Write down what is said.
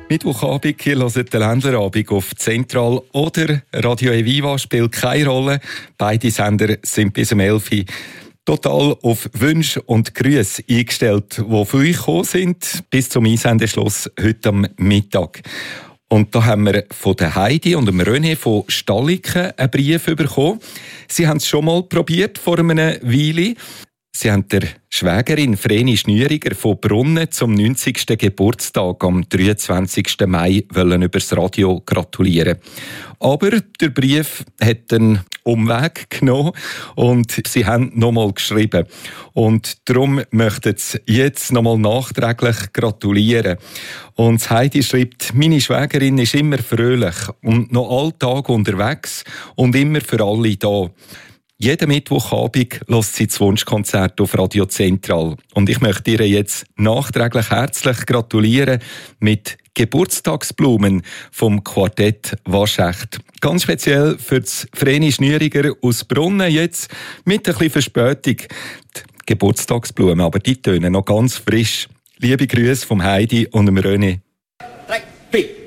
Mittwochabend, ihr hört den Ländlerabend auf Zentral oder Radio Eviva, spielt keine Rolle. Beide Sender sind bis um 11 Uhr total auf Wünsche und Grüße eingestellt, die von euch gekommen sind, bis zum Einsendeschluss heute am Mittag. Und da haben wir von der Heidi und dem René von Stalliken einen Brief bekommen. Sie haben es schon mal probiert vor einer Weile. Sie haben der Schwägerin Vreni Schnüriger von Brunnen zum 90. Geburtstag am 23. Mai übers Radio gratulieren. Aber der Brief hat einen Umweg genommen und sie haben nochmal geschrieben. Und darum möchten sie jetzt nochmal nachträglich gratulieren. Und Heidi schreibt, meine Schwägerin ist immer fröhlich und noch alltag unterwegs und immer für alle da. Jeden Mittwochabend hört sie das Wunschkonzert auf Radio Zentral. Und ich möchte ihr jetzt nachträglich herzlich gratulieren mit Geburtstagsblumen vom Quartett Waschecht. Ganz speziell für das Vreni Schnüriger aus Brunnen jetzt mit ein bisschen Verspätung. Die Geburtstagsblumen, aber die tönen noch ganz frisch. Liebe Grüße vom Heidi und dem René. 3, 4.